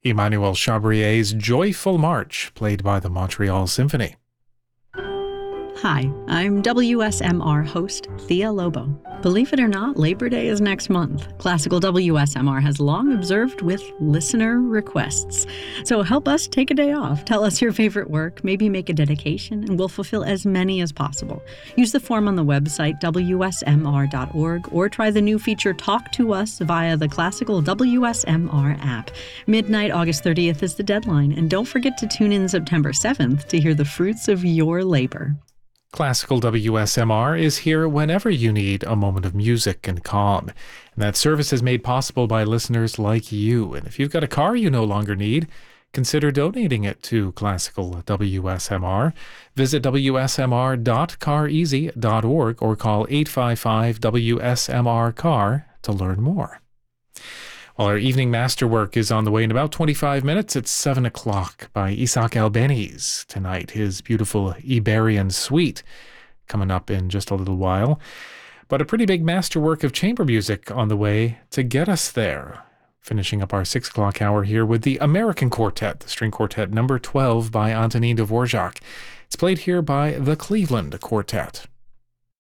Emmanuel Chabrier's Joyful March, played by the Montreal Symphony. Hi, I'm WSMR host Thea Lobo. Believe it or not, Labor Day is next month. Classical WSMR has long observed with listener requests. So help us take a day off. Tell us your favorite work, maybe make a dedication, and we'll fulfill as many as possible. Use the form on the website WSMR.org or try the new feature Talk to Us via the Classical WSMR app. Midnight, August 30th is the deadline, and don't forget to tune in September 7th to hear the fruits of your labor. Classical WSMR is here whenever you need a moment of music and calm. And that service is made possible by listeners like you. And if you've got a car you no longer need, consider donating it to Classical WSMR. Visit wsmr.careasy.org or call 855-WSMR-CAR to learn more. Well, our evening masterwork is on the way in about 25 minutes. It's 7 o'clock by Isaac Albeniz tonight, his beautiful Iberian Suite coming up in just a little while. But a pretty big masterwork of chamber music on the way to get us there. Finishing up our 6 o'clock hour here with the American Quartet, the string quartet number 12 by Antonin Dvorak. It's played here by the Cleveland Quartet.